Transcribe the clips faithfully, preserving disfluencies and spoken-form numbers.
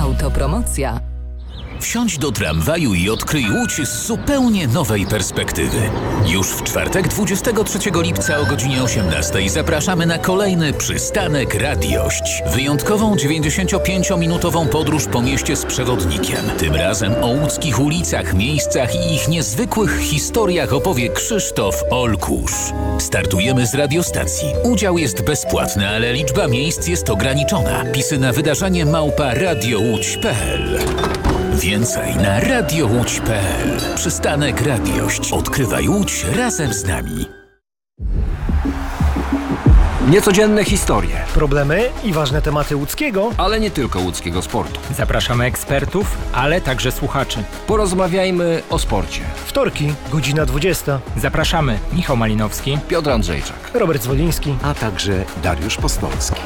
Autopromocja. Wsiądź do tramwaju i odkryj Łódź z zupełnie nowej perspektywy. Już w czwartek, dwudziestego trzeciego lipca o godzinie osiemnastej zapraszamy na kolejny przystanek Radiość. Wyjątkową dziewięćdziesięciopięciominutową podróż po mieście z przewodnikiem. Tym razem o łódzkich ulicach, miejscach i ich niezwykłych historiach opowie Krzysztof Olkusz. Startujemy z radiostacji. Udział jest bezpłatny, ale liczba miejsc jest ograniczona. Pisy na wydarzenie małpa radiołódź kropka p l. Więcej na radiołódź kropka p l. Przystanek Radiość. Odkrywaj Łódź razem z nami. Niecodzienne historie, problemy i ważne tematy łódzkiego, ale nie tylko łódzkiego sportu. Zapraszamy ekspertów, ale także słuchaczy. Porozmawiajmy o sporcie. Wtorki, godzina dwudziesta. Zapraszamy Michał Malinowski, Piotr Andrzejczak, Robert Zwoliński, a także Dariusz Postolski.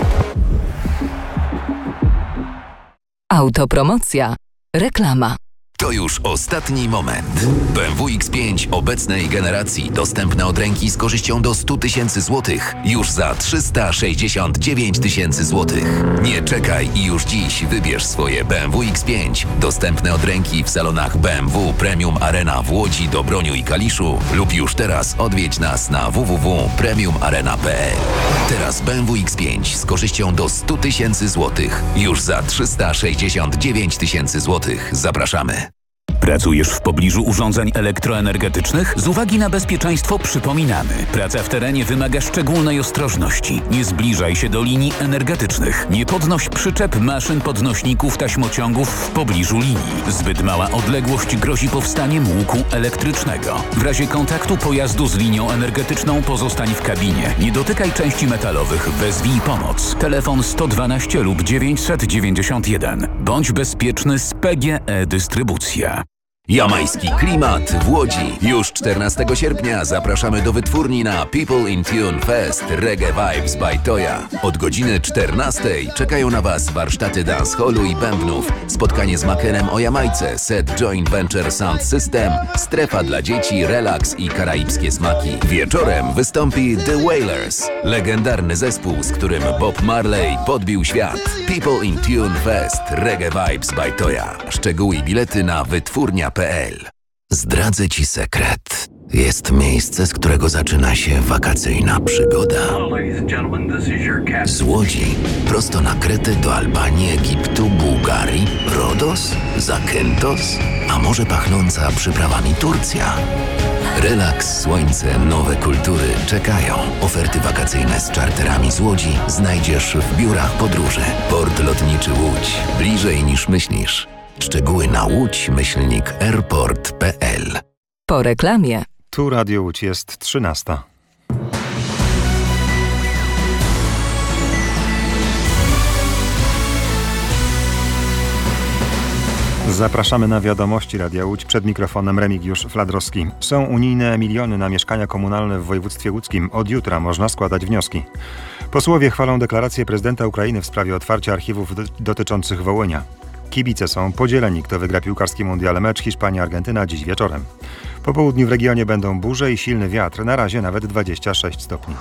Autopromocja. Reklama. To już ostatni moment. B M W X pięć obecnej generacji dostępne od ręki z korzyścią do sto tysięcy złotych już za trzysta sześćdziesiąt dziewięć tysięcy złotych. Nie czekaj i już dziś wybierz swoje B M W X pięć dostępne od ręki w salonach B M W Premium Arena w Łodzi, Dobroniu i Kaliszu lub już teraz odwiedź nas na w w w kropka premium arena kropka p l. Teraz B M W X pięć z korzyścią do sto tysięcy złotych już za trzysta sześćdziesiąt dziewięć tysięcy złotych. Zapraszamy. Pracujesz w pobliżu urządzeń elektroenergetycznych? Z uwagi na bezpieczeństwo przypominamy. Praca w terenie wymaga szczególnej ostrożności. Nie zbliżaj się do linii energetycznych. Nie podnoś przyczep, maszyn, podnośników, taśmociągów w pobliżu linii. Zbyt mała odległość grozi powstaniem łuku elektrycznego. W razie kontaktu pojazdu z linią energetyczną pozostań w kabinie. Nie dotykaj części metalowych. Wezwij pomoc. Telefon sto dwanaście lub dziewięćset dziewięćdziesiąt jeden. Bądź bezpieczny z P G E Dystrybucja. Jamajski klimat w Łodzi. Już czternastego sierpnia zapraszamy do wytwórni na People in Tune Fest Reggae Vibes by Toya. Od godziny czternastej czekają na Was warsztaty dancehallu i bębnów, spotkanie z Makerem o Jamajce, set Joint Venture Sound System, strefa dla dzieci, relaks i karaibskie smaki. Wieczorem wystąpi The Wailers, legendarny zespół, z którym Bob Marley podbił świat. People in Tune Fest Reggae Vibes by Toya. Szczegóły i bilety na wytwórnia kropka p l. Zdradzę Ci sekret. Jest miejsce, z którego zaczyna się wakacyjna przygoda. Z Łodzi prosto na Kretę do Albanii, Egiptu, Bułgarii, Rodos, Zakynthos, a może pachnąca przyprawami Turcja. Relaks, słońce, nowe kultury czekają. Oferty wakacyjne z czarterami z Łodzi znajdziesz w biurach podróży. Port lotniczy Łódź. Bliżej niż myślisz. Szczegóły na łódź myślnik airport kropka p l. Po reklamie. Tu Radio Łódź, jest trzynasta. Zapraszamy na wiadomości Radia Łódź. Przed mikrofonem Remigiusz Fladrowski. Są unijne miliony na mieszkania komunalne w województwie łódzkim. Od jutra można składać wnioski. Posłowie chwalą deklarację prezydenta Ukrainy w sprawie otwarcia archiwów do- dotyczących Wołynia. Kibice są podzieleni, kto wygra piłkarski mundial. Mecz Hiszpania-Argentyna dziś wieczorem. Po południu w regionie będą burze i silny wiatr, na razie nawet dwadzieścia sześć stopni.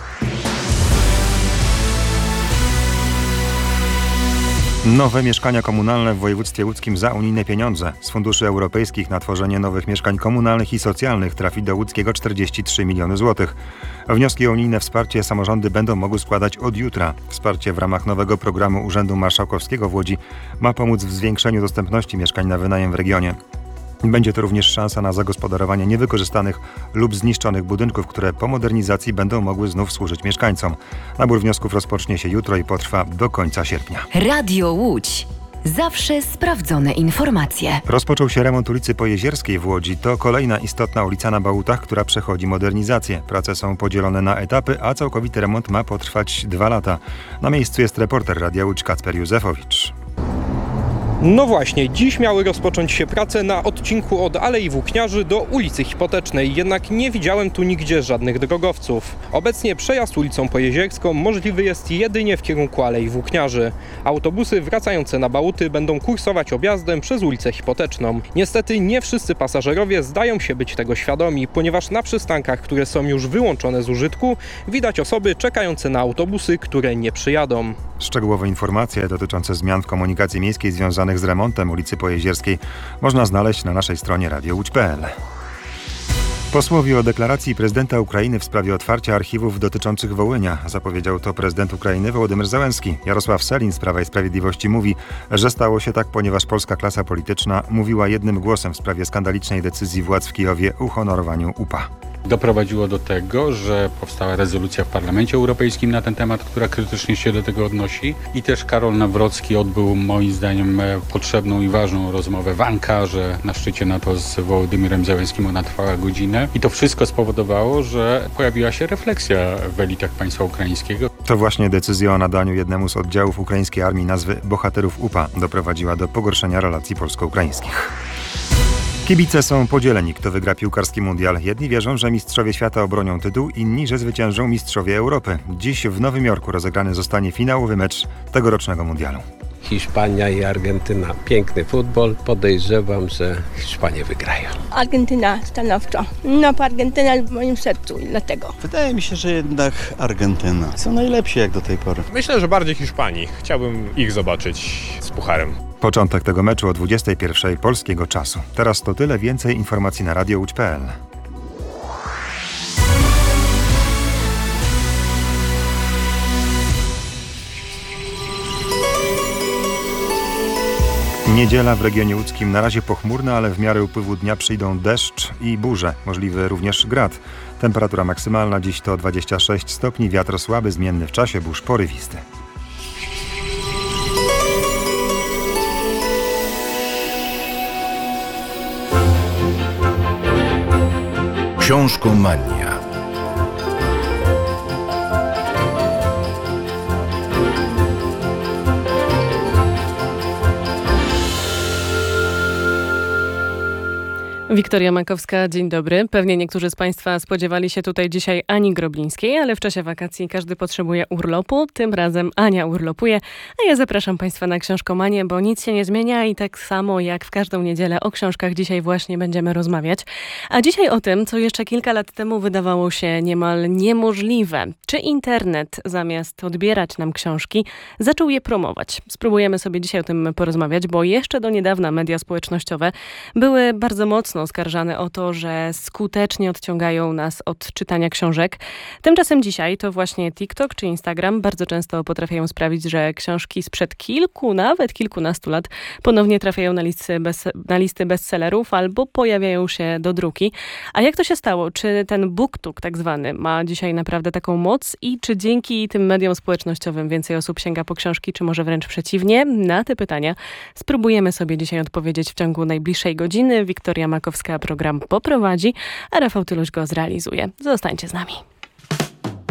Nowe mieszkania komunalne w województwie łódzkim za unijne pieniądze. Z funduszy europejskich na tworzenie nowych mieszkań komunalnych i socjalnych trafi do łódzkiego czterdzieści trzy miliony złotych. Wnioski o unijne wsparcie samorządy będą mogły składać od jutra. Wsparcie w ramach nowego programu Urzędu Marszałkowskiego w Łodzi ma pomóc w zwiększeniu dostępności mieszkań na wynajem w regionie. Będzie to również szansa na zagospodarowanie niewykorzystanych lub zniszczonych budynków, które po modernizacji będą mogły znów służyć mieszkańcom. Nabór wniosków rozpocznie się jutro i potrwa do końca sierpnia. Radio Łódź. Zawsze sprawdzone informacje. Rozpoczął się remont ulicy Pojezierskiej w Łodzi. To kolejna istotna ulica na Bałutach, która przechodzi modernizację. Prace są podzielone na etapy, a całkowity remont ma potrwać dwa lata. Na miejscu jest reporter Radia Łódź Kacper Józefowicz. No właśnie, dziś miały rozpocząć się prace na odcinku od Alei Włókniarzy do ulicy Hipotecznej, jednak nie widziałem tu nigdzie żadnych drogowców. Obecnie przejazd ulicą Pojezierską możliwy jest jedynie w kierunku Alei Włókniarzy. Autobusy wracające na Bałuty będą kursować objazdem przez ulicę Hipoteczną. Niestety nie wszyscy pasażerowie zdają się być tego świadomi, ponieważ na przystankach, które są już wyłączone z użytku, widać osoby czekające na autobusy, które nie przyjadą. Szczegółowe informacje dotyczące zmian w komunikacji miejskiej związanej związanych z remontem ulicy Pojezierskiej można znaleźć na naszej stronie radio łódź kropka p l. Posłowie o deklaracji prezydenta Ukrainy w sprawie otwarcia archiwów dotyczących Wołynia. Zapowiedział to prezydent Ukrainy Wołodymyr Zełenski. Jarosław Sellin z Prawa i Sprawiedliwości mówi, że stało się tak, ponieważ polska klasa polityczna mówiła jednym głosem w sprawie skandalicznej decyzji władz w Kijowie o uhonorowaniu U P A. Doprowadziło do tego, że powstała rezolucja w Parlamencie Europejskim na ten temat, która krytycznie się do tego odnosi. I też Karol Nawrocki odbył moim zdaniem potrzebną i ważną rozmowę w Ankarze na szczycie NATO z Wołodymyrem Zełenskim. Ona trwała godzinę. I to wszystko spowodowało, że pojawiła się refleksja w elitach państwa ukraińskiego. To właśnie decyzja o nadaniu jednemu z oddziałów ukraińskiej armii nazwy Bohaterów U P A doprowadziła do pogorszenia relacji polsko-ukraińskich. Kibice są podzieleni, kto wygra piłkarski mundial. Jedni wierzą, że mistrzowie świata obronią tytuł, inni, że zwyciężą mistrzowie Europy. Dziś w Nowym Jorku rozegrany zostanie finałowy mecz tegorocznego mundialu. Hiszpania i Argentyna. Piękny futbol. Podejrzewam, że Hiszpanie wygrają. Argentyna stanowczo. No, po Argentyna w moim sercu i dlatego. Wydaje mi się, że jednak Argentyna. Są najlepsi jak do tej pory. Myślę, że bardziej Hiszpanii. Chciałbym ich zobaczyć z pucharem. Początek tego meczu o dwudziestej pierwszej polskiego czasu. Teraz to tyle, więcej informacji na radio łódź kropka p l. Niedziela w regionie łódzkim na razie pochmurna, ale w miarę upływu dnia przyjdą deszcz i burze, możliwy również grad. Temperatura maksymalna dziś to dwadzieścia sześć stopni, wiatr słaby, zmienny w czasie, burz porywisty. Książkomania. Wiktoria Makowska, dzień dobry. Pewnie niektórzy z Państwa spodziewali się tutaj dzisiaj Ani Groblińskiej, ale w czasie wakacji każdy potrzebuje urlopu. Tym razem Ania urlopuje, a ja zapraszam Państwa na Książkomanię, bo nic się nie zmienia i tak samo jak w każdą niedzielę o książkach dzisiaj właśnie będziemy rozmawiać. A dzisiaj o tym, co jeszcze kilka lat temu wydawało się niemal niemożliwe. Czy internet zamiast odbierać nam książki, zaczął je promować? Spróbujemy sobie dzisiaj o tym porozmawiać, bo jeszcze do niedawna media społecznościowe były bardzo mocno oskarżane o to, że skutecznie odciągają nas od czytania książek. Tymczasem dzisiaj to właśnie TikTok czy Instagram bardzo często potrafią sprawić, że książki sprzed kilku, nawet kilkunastu lat ponownie trafiają na listy, bez, na listy bestsellerów albo pojawiają się do druki. A jak to się stało? Czy ten BookTok tak zwany ma dzisiaj naprawdę taką moc i czy dzięki tym mediom społecznościowym więcej osób sięga po książki, czy może wręcz przeciwnie? Na te pytania spróbujemy sobie dzisiaj odpowiedzieć w ciągu najbliższej godziny. Wiktoria Makowska program poprowadzi, a Rafał Tyluś go zrealizuje. Zostańcie z nami.